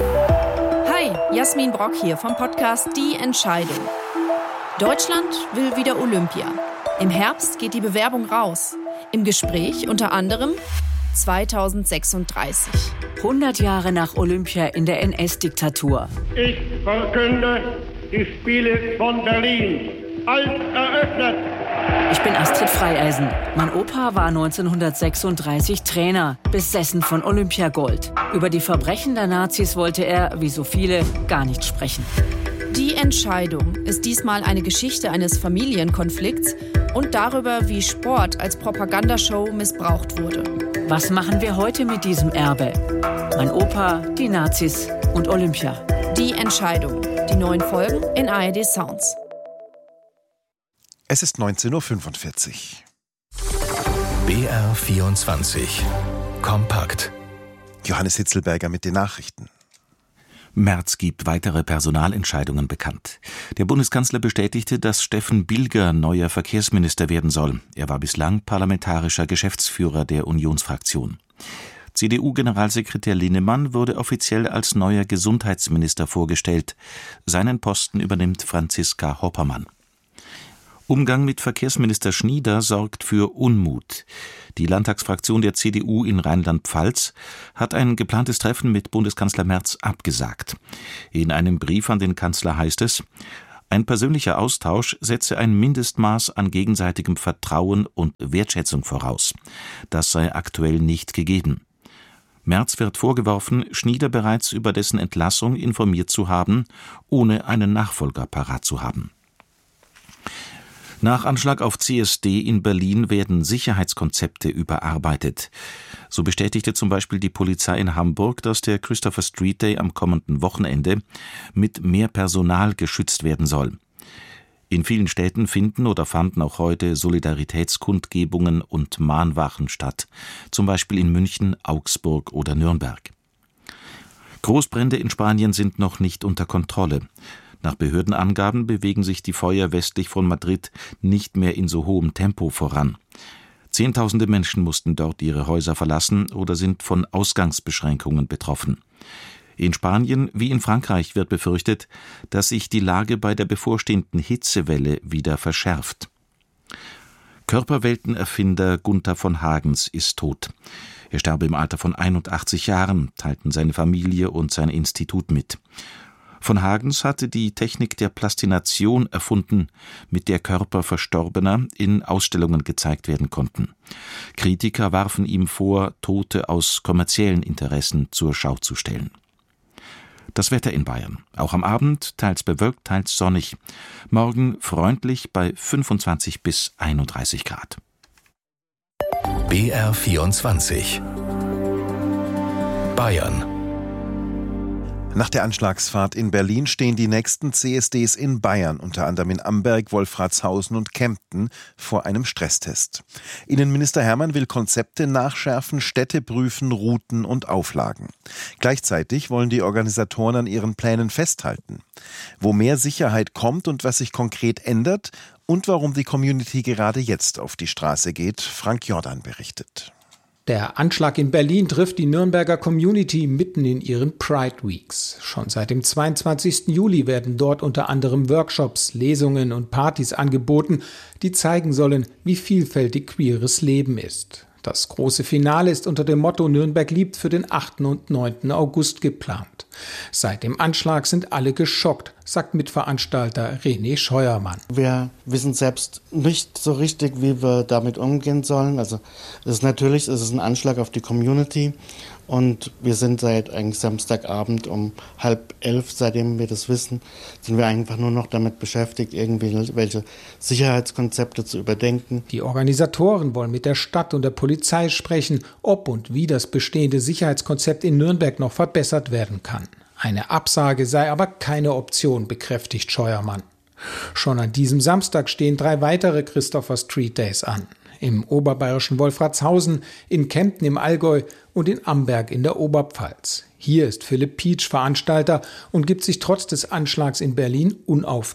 Hi, Jasmin Brock hier vom Podcast Die Entscheidung. Deutschland will wieder Olympia. Im Herbst geht die Bewerbung raus. Im Gespräch unter anderem 2036. 100 Jahre nach Olympia in der NS-Diktatur. Ich verkünde die Spiele von Berlin als eröffnet. Ich bin Astrid Freieisen. Mein Opa war 1936 Trainer, besessen von Olympiagold. Über die Verbrechen der Nazis wollte er, wie so viele, gar nicht sprechen. Die Entscheidung ist diesmal eine Geschichte eines Familienkonflikts und darüber, wie Sport als Propagandashow missbraucht wurde. Was machen wir heute mit diesem Erbe? Mein Opa, die Nazis und Olympia. Die Entscheidung. Die neuen Folgen in ARD Sounds. Es ist 19:45 Uhr. BR24 Kompakt. Johannes Hitzelberger mit den Nachrichten. Merz gibt weitere Personalentscheidungen bekannt. Der Bundeskanzler bestätigte, dass Steffen Bilger neuer Verkehrsminister werden soll. Er war bislang parlamentarischer Geschäftsführer der Unionsfraktion. CDU-Generalsekretär Linnemann wurde offiziell als neuer Gesundheitsminister vorgestellt. Seinen Posten übernimmt Franziska Hoppermann. Umgang mit Verkehrsminister Schnieder sorgt für Unmut. Die Landtagsfraktion der CDU in Rheinland-Pfalz hat ein geplantes Treffen mit Bundeskanzler Merz abgesagt. In einem Brief an den Kanzler heißt es: Ein persönlicher Austausch setze ein Mindestmaß an gegenseitigem Vertrauen und Wertschätzung voraus. Das sei aktuell nicht gegeben. Merz wird vorgeworfen, Schnieder bereits über dessen Entlassung informiert zu haben, ohne einen Nachfolger parat zu haben. Nach Anschlag auf CSD in Berlin werden Sicherheitskonzepte überarbeitet. So bestätigte zum Beispiel die Polizei in Hamburg, dass der Christopher Street Day am kommenden Wochenende mit mehr Personal geschützt werden soll. In vielen Städten finden oder fanden auch heute Solidaritätskundgebungen und Mahnwachen statt, zum Beispiel in München, Augsburg oder Nürnberg. Großbrände in Spanien sind noch nicht unter Kontrolle. Nach Behördenangaben bewegen sich die Feuer westlich von Madrid nicht mehr in so hohem Tempo voran. Zehntausende Menschen mussten dort ihre Häuser verlassen oder sind von Ausgangsbeschränkungen betroffen. In Spanien wie in Frankreich wird befürchtet, dass sich die Lage bei der bevorstehenden Hitzewelle wieder verschärft. Körperweltenerfinder Gunther von Hagens ist tot. Er starb im Alter von 81 Jahren, teilten seine Familie und sein Institut mit. Von Hagens hatte die Technik der Plastination erfunden, mit der Körper Verstorbener in Ausstellungen gezeigt werden konnten. Kritiker warfen ihm vor, Tote aus kommerziellen Interessen zur Schau zu stellen. Das Wetter in Bayern. Auch am Abend teils bewölkt, teils sonnig. Morgen freundlich bei 25 bis 31 Grad. BR24 Bayern. Nach der Anschlagsfahrt in Berlin stehen die nächsten CSDs in Bayern, unter anderem in Amberg, Wolfratshausen und Kempten, vor einem Stresstest. Innenminister Hermann will Konzepte nachschärfen, Städte prüfen, Routen und Auflagen. Gleichzeitig wollen die Organisatoren an ihren Plänen festhalten. Wo mehr Sicherheit kommt und was sich konkret ändert und warum die Community gerade jetzt auf die Straße geht, Frank Jordan berichtet. Der Anschlag in Berlin trifft die Nürnberger Community mitten in ihren Pride Weeks. Schon seit dem 22. Juli werden dort unter anderem Workshops, Lesungen und Partys angeboten, die zeigen sollen, wie vielfältig queeres Leben ist. Das große Finale ist unter dem Motto Nürnberg liebt für den 8. und 9. August geplant. Seit dem Anschlag sind alle geschockt, sagt Mitveranstalter René Scheuermann. Wir wissen selbst nicht so richtig, wie wir damit umgehen sollen. Also es ist ein Anschlag auf die Community und wir sind seit eigentlich Samstagabend um 10:30, seitdem wir das wissen, sind wir einfach nur noch damit beschäftigt, irgendwelche Sicherheitskonzepte zu überdenken. Die Organisatoren wollen mit der Stadt und der Polizei sprechen, ob und wie das bestehende Sicherheitskonzept in Nürnberg noch verbessert werden kann. Eine Absage sei aber keine Option, bekräftigt Scheuermann. Schon an diesem Samstag stehen 3 weitere Christopher Street Days an. Im oberbayerischen Wolfratshausen, in Kempten im Allgäu und in Amberg in der Oberpfalz. Hier ist Philipp Pietsch Veranstalter und gibt sich trotz des Anschlags in Berlin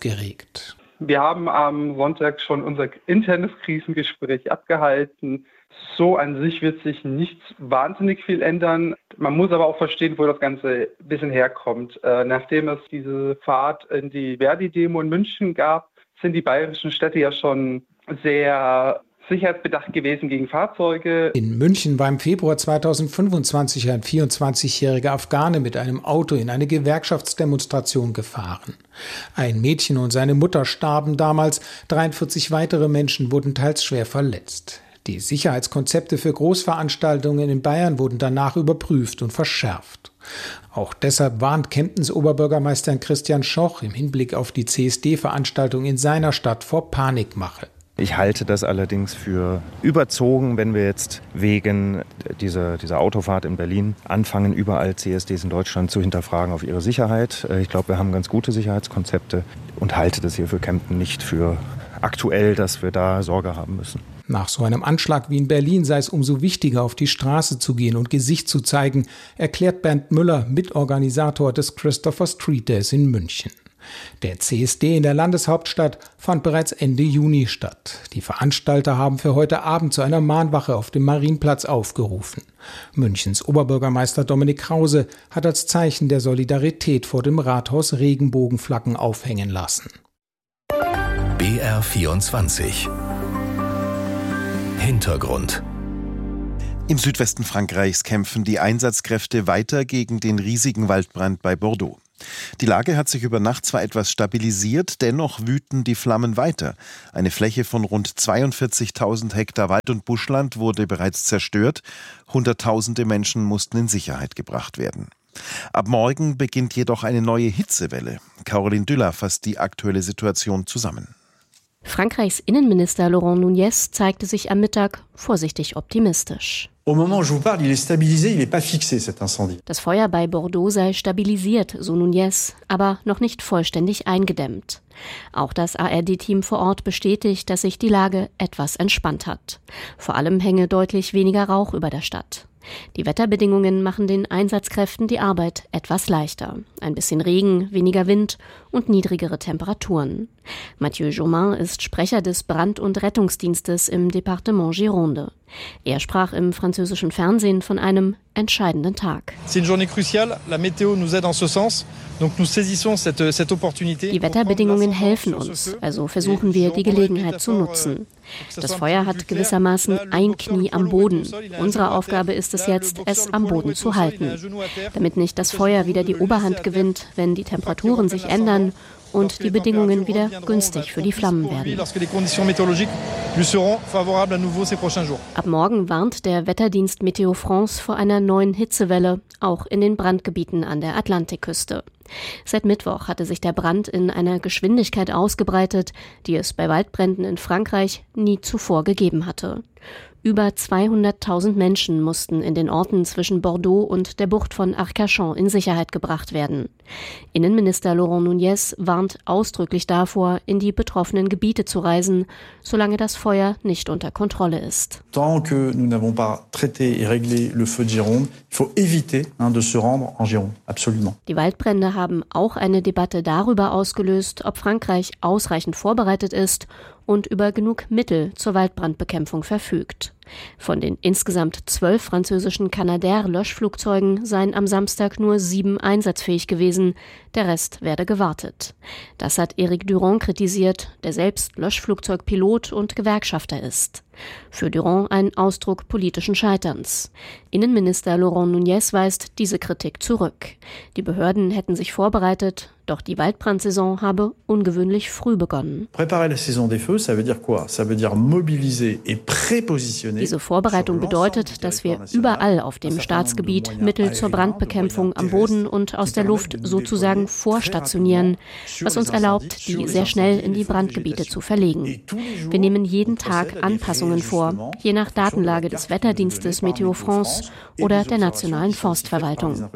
unaufgeregt. Wir haben am Sonntag schon unser internes Krisengespräch abgehalten. So an sich wird sich nicht wahnsinnig viel ändern. Man muss aber auch verstehen, wo das Ganze ein bisschen herkommt. Nachdem es diese Fahrt in die Verdi-Demo in München gab, sind die bayerischen Städte ja schon sehr sicherheitsbedacht gewesen gegen Fahrzeuge. In München war im Februar 2025 ein 24-jähriger Afghane mit einem Auto in eine Gewerkschaftsdemonstration gefahren. Ein Mädchen und seine Mutter starben damals, 43 weitere Menschen wurden teils schwer verletzt. Die Sicherheitskonzepte für Großveranstaltungen in Bayern wurden danach überprüft und verschärft. Auch deshalb warnt Kemptens Oberbürgermeister Christian Schoch im Hinblick auf die CSD-Veranstaltung in seiner Stadt vor Panikmache. Ich halte das allerdings für überzogen, wenn wir jetzt wegen dieser Autofahrt in Berlin anfangen, überall CSDs in Deutschland zu hinterfragen auf ihre Sicherheit. Ich glaube, wir haben ganz gute Sicherheitskonzepte und halte das hier für Kempten nicht für aktuell, dass wir da Sorge haben müssen. Nach so einem Anschlag wie in Berlin sei es umso wichtiger, auf die Straße zu gehen und Gesicht zu zeigen, erklärt Bernd Müller, Mitorganisator des Christopher Street Days in München. Der CSD in der Landeshauptstadt fand bereits Ende Juni statt. Die Veranstalter haben für heute Abend zu einer Mahnwache auf dem Marienplatz aufgerufen. Münchens Oberbürgermeister Dominik Krause hat als Zeichen der Solidarität vor dem Rathaus Regenbogenflaggen aufhängen lassen. BR24 Hintergrund. Im Südwesten Frankreichs kämpfen die Einsatzkräfte weiter gegen den riesigen Waldbrand bei Bordeaux. Die Lage hat sich über Nacht zwar etwas stabilisiert, dennoch wüten die Flammen weiter. Eine Fläche von rund 42.000 Hektar Wald- und Buschland wurde bereits zerstört. Hunderttausende Menschen mussten in Sicherheit gebracht werden. Ab morgen beginnt jedoch eine neue Hitzewelle. Caroline Düller fasst die aktuelle Situation zusammen. Frankreichs Innenminister Laurent Nunez zeigte sich am Mittag vorsichtig optimistisch. Das Feuer bei Bordeaux sei stabilisiert, so Nunez, aber noch nicht vollständig eingedämmt. Auch das ARD-Team vor Ort bestätigt, dass sich die Lage etwas entspannt hat. Vor allem hänge deutlich weniger Rauch über der Stadt. Die Wetterbedingungen machen den Einsatzkräften die Arbeit etwas leichter. Ein bisschen Regen, weniger Wind und niedrigere Temperaturen. Mathieu Jaumin ist Sprecher des Brand- und Rettungsdienstes im Departement Gironde. Er sprach im französischen Fernsehen von einem entscheidenden Tag. Die Wetterbedingungen helfen uns, also versuchen wir, die Gelegenheit zu nutzen. Das Feuer hat gewissermaßen ein Knie am Boden. Unsere Aufgabe ist es jetzt, es am Boden zu halten, damit nicht das Feuer wieder die Oberhand gewinnt, wenn die Temperaturen sich ändern und die Bedingungen wieder günstig für die Flammen werden. Ab morgen warnt der Wetterdienst Météo France vor einer neuen Hitzewelle, auch in den Brandgebieten an der Atlantikküste. Seit Mittwoch hatte sich der Brand in einer Geschwindigkeit ausgebreitet, die es bei Waldbränden in Frankreich nie zuvor gegeben hatte. Über 200.000 Menschen mussten in den Orten zwischen Bordeaux und der Bucht von Arcachon in Sicherheit gebracht werden. Innenminister Laurent Nunez warnt ausdrücklich davor, in die betroffenen Gebiete zu reisen, solange das Feuer nicht unter Kontrolle ist. Tant que nous n'avons pas traité et réglé le feu de Gironde, il faut éviter de se rendre en Gironde, absolument. Die Waldbrände haben auch eine Debatte darüber ausgelöst, ob Frankreich ausreichend vorbereitet ist und über genug Mittel zur Waldbrandbekämpfung verfügt. Von den insgesamt 12 französischen Canadair-Löschflugzeugen seien am Samstag nur 7 einsatzfähig gewesen, der Rest werde gewartet. Das hat Éric Durand kritisiert, der selbst Löschflugzeugpilot und Gewerkschafter ist. Für Durand ein Ausdruck politischen Scheiterns. Innenminister Laurent Nunez weist diese Kritik zurück. Die Behörden hätten sich vorbereitet, doch die Waldbrandsaison habe ungewöhnlich früh begonnen. Diese Vorbereitung bedeutet, dass wir überall auf dem Staatsgebiet Mittel zur Brandbekämpfung am Boden und aus der Luft sozusagen vorstationieren, was uns erlaubt, die sehr schnell in die Brandgebiete zu verlegen. Wir nehmen jeden Tag Anpassungen vor, je nach Datenlage des Wetterdienstes Météo France oder der nationalen Forstverwaltung.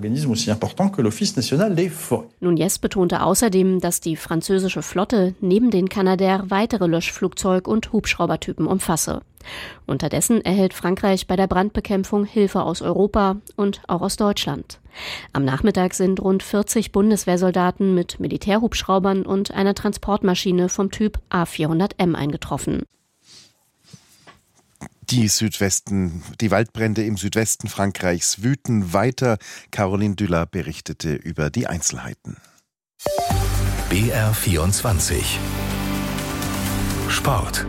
Nunez betonte außerdem, dass die französische Flotte neben den Canadair weitere Löschflugzeug- und Hubschraubertypen umfasse. Unterdessen erhält Frankreich bei der Brandbekämpfung Hilfe aus Europa und auch aus Deutschland. Am Nachmittag sind rund 40 Bundeswehrsoldaten mit Militärhubschraubern und einer Transportmaschine vom Typ A400M eingetroffen. Die Waldbrände im Südwesten Frankreichs wüten weiter. Caroline Düller berichtete über die Einzelheiten. BR24 Sport.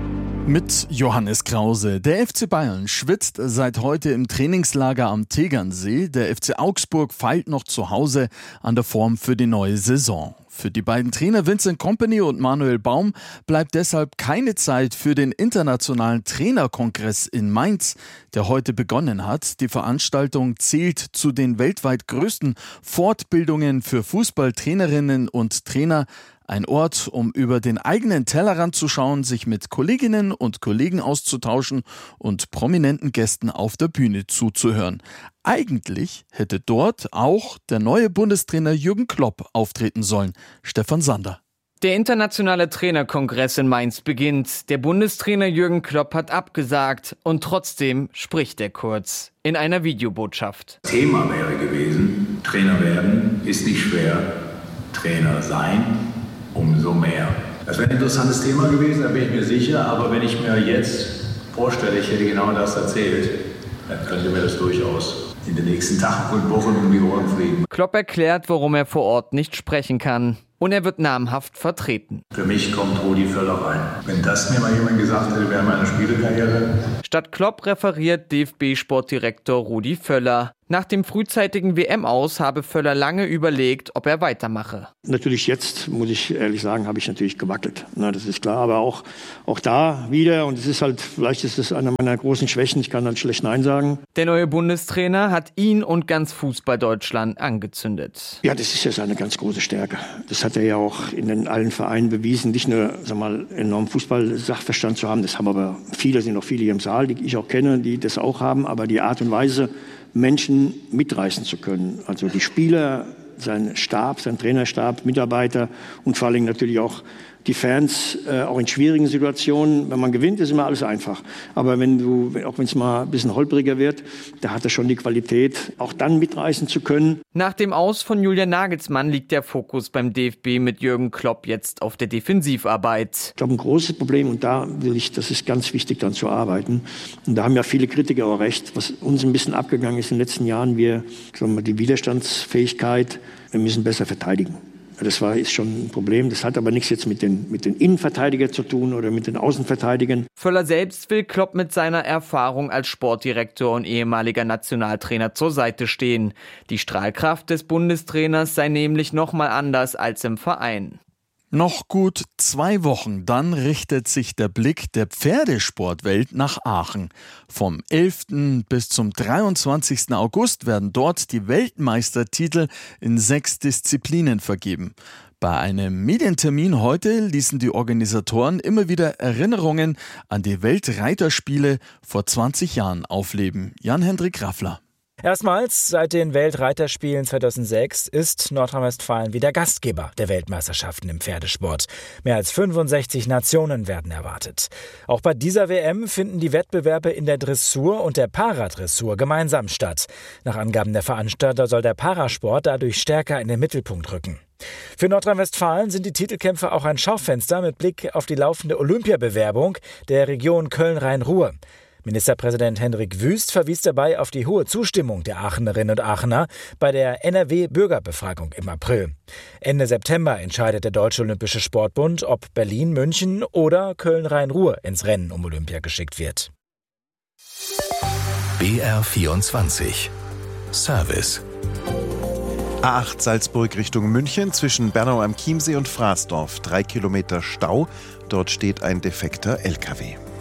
Mit Johannes Krause. Der FC Bayern schwitzt seit heute im Trainingslager am Tegernsee. Der FC Augsburg feilt noch zu Hause an der Form für die neue Saison. Für die beiden Trainer Vincent Kompany und Manuel Baum bleibt deshalb keine Zeit für den internationalen Trainerkongress in Mainz, der heute begonnen hat. Die Veranstaltung zählt zu den weltweit größten Fortbildungen für Fußballtrainerinnen und Trainer. Ein Ort, um über den eigenen Tellerrand zu schauen, sich mit Kolleginnen und Kollegen auszutauschen und prominenten Gästen auf der Bühne zuzuhören. Eigentlich hätte dort auch der neue Bundestrainer Jürgen Klopp auftreten sollen. Stefan Sander. Der internationale Trainerkongress in Mainz beginnt. Der Bundestrainer Jürgen Klopp hat abgesagt und trotzdem spricht er kurz in einer Videobotschaft. Thema wäre gewesen, Trainer werden ist nicht schwer, Trainer sein umso mehr. Das wäre ein interessantes Thema gewesen, da bin ich mir sicher, aber wenn ich mir jetzt vorstelle, ich hätte genau das erzählt, dann könnte mir das durchaus in den nächsten Tagen und Wochen um die Ohren fliegen. Klopp erklärt, warum er vor Ort nicht sprechen kann. Und er wird namhaft vertreten. Für mich kommt Rudi Völler rein. Wenn das mir mal jemand gesagt hätte, wäre meine Spielerkarriere. Statt Klopp referiert DFB-Sportdirektor Rudi Völler. Nach dem frühzeitigen WM-Aus habe Völler lange überlegt, ob er weitermache. Natürlich jetzt, muss ich ehrlich sagen, habe ich natürlich gewackelt. Na, das ist klar, aber auch da wieder. Und es ist halt, vielleicht ist es einer meiner großen Schwächen. Ich kann dann schlecht Nein sagen. Der neue Bundestrainer hat ihn und ganz Fußball-Deutschland angezündet. Ja, das ist ja seine ganz große Stärke. Das hat er ja auch in allen Vereinen bewiesen. Nicht nur, enormen Fußball-Sachverstand zu haben. Das haben aber viele, sind auch viele hier im Saal, die ich auch kenne, die das auch haben. Aber die Art und Weise, Menschen mitreißen zu können. Also die Spieler, sein Stab, sein Trainerstab, Mitarbeiter und vor allem natürlich auch die Fans, auch in schwierigen Situationen. Wenn man gewinnt, ist immer alles einfach. Aber auch wenn es mal ein bisschen holpriger wird, da hat er schon die Qualität, auch dann mitreißen zu können. Nach dem Aus von Julian Nagelsmann liegt der Fokus beim DFB mit Jürgen Klopp jetzt auf der Defensivarbeit. Ich glaube, ein großes Problem, und das ist ganz wichtig, dann zu arbeiten. Und da haben ja viele Kritiker auch recht, was uns ein bisschen abgegangen ist in den letzten Jahren, die Widerstandsfähigkeit, wir müssen besser verteidigen. Das ist schon ein Problem. Das hat aber nichts jetzt mit den Innenverteidigern zu tun oder mit den Außenverteidigern. Völler selbst will Klopp mit seiner Erfahrung als Sportdirektor und ehemaliger Nationaltrainer zur Seite stehen. Die Strahlkraft des Bundestrainers sei nämlich noch mal anders als im Verein. Noch gut 2 Wochen, dann richtet sich der Blick der Pferdesportwelt nach Aachen. Vom 11. bis zum 23. August werden dort die Weltmeistertitel in 6 Disziplinen vergeben. Bei einem Medientermin heute ließen die Organisatoren immer wieder Erinnerungen an die Weltreiterspiele vor 20 Jahren aufleben. Jan-Hendrik Raffler. Erstmals seit den Weltreiterspielen 2006 ist Nordrhein-Westfalen wieder Gastgeber der Weltmeisterschaften im Pferdesport. Mehr als 65 Nationen werden erwartet. Auch bei dieser WM finden die Wettbewerbe in der Dressur und der Paradressur gemeinsam statt. Nach Angaben der Veranstalter soll der Parasport dadurch stärker in den Mittelpunkt rücken. Für Nordrhein-Westfalen sind die Titelkämpfe auch ein Schaufenster mit Blick auf die laufende Olympiabewerbung der Region Köln-Rhein-Ruhr. Ministerpräsident Hendrik Wüst verwies dabei auf die hohe Zustimmung der Aachenerinnen und Aachener bei der NRW-Bürgerbefragung im April. Ende September entscheidet der Deutsche Olympische Sportbund, ob Berlin, München oder Köln-Rhein-Ruhr ins Rennen um Olympia geschickt wird. BR24 Service. A8 Salzburg Richtung München zwischen Bernau am Chiemsee und Fraßdorf. 3 Kilometer Stau. Dort steht ein defekter LKW.